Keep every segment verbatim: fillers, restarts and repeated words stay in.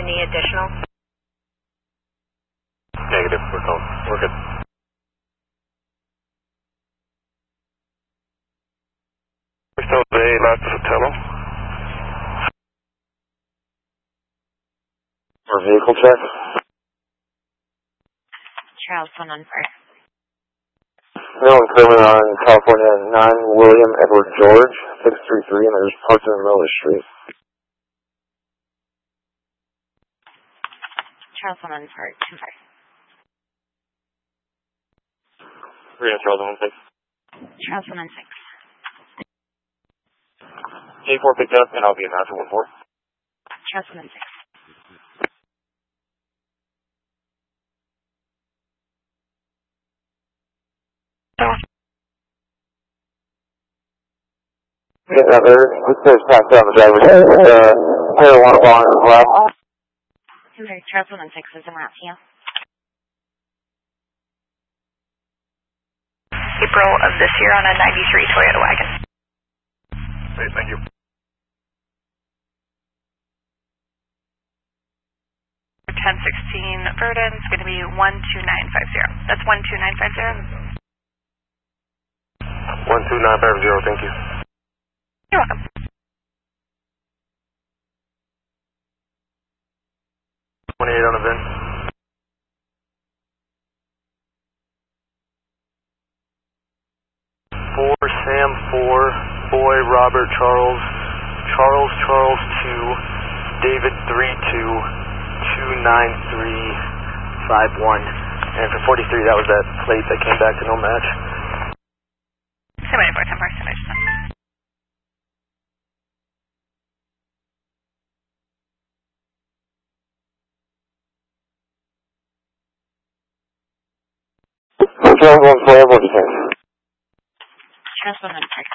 Any additional? Negative, we're cold. We're good. Crystal Bay, last Sotelo. For vehicle check. Charles one on fire. No one coming on California nine William Edward George, six three three, and there's parked in the middle of the street. Charles one on fire, two fire. Three on Charles one six. Charles one on six. J four picked up, and I'll be at nine one four. Charles one on six. Yeah, no, there, this is passed down the driver's uh, marijuana ball as well. Okay, Charles one on six is in route to you. April of this year on a ninety-three Toyota wagon. Great, thank you. ten sixteen Verdon is going to be one two nine five zero. That's one two nine five zero. one two nine five zero, thank you. You're welcome. twenty-eight on the V I N. four Sam four, Boy Robert Charles, Charles Charles two, David three two, two nine three five one. And for forty-three, that was that plate that came back to no match. seven eight four, ten four, seven eight four. Charles one four, what do you think? Charles one on fire.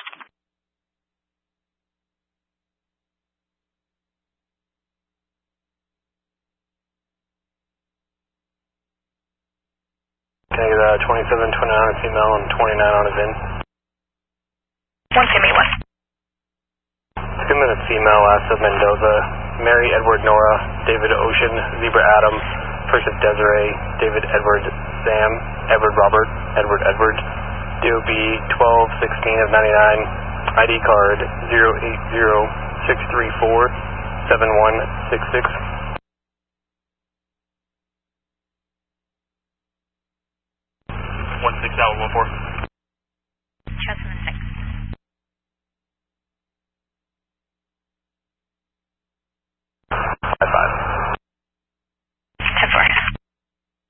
Okay, the twenty-seven, twenty-nine on female and twenty-nine on a V I N. one Timmy one. Two minutes female, last of Mendoza, Mary Edward Nora, David Ocean, Zebra Adam, First of Desiree, David Edward Sam, Edward Robert, Edward Edward, D O B twelve sixteen of ninety-nine, I D card zero eight zero six three four seven one six six.